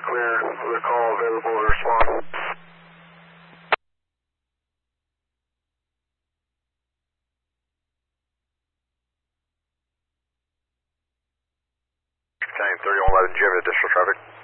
we're clear. The call available to respond. Contain 3111 Jim, additional traffic.